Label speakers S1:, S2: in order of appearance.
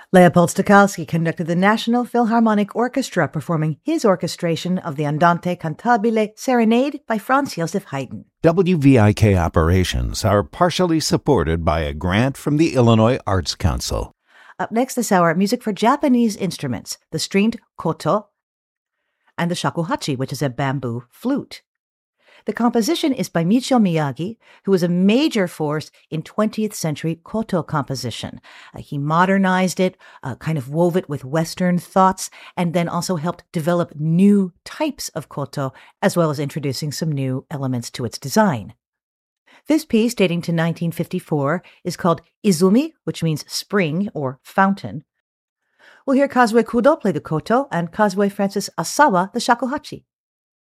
S1: Leopold Stokowski conducted the National Philharmonic Orchestra performing his orchestration of the Andante Cantabile Serenade by Franz Joseph Haydn.
S2: WVIK operations are partially supported by a grant from the Illinois Arts Council.
S1: Up next this hour, music for Japanese instruments, the stringed koto and the shakuhachi, which is a bamboo flute. The composition is by Michio Miyagi, who was a major force in 20th century koto composition. He modernized it, kind of wove it with Western thoughts, and then also helped develop new types of koto, as well as introducing some new elements to its design. This piece, dating to 1954, is called Izumi, which means spring or fountain. We'll hear Kazue Kudo play the koto and Kazue Francis Asawa the shakuhachi.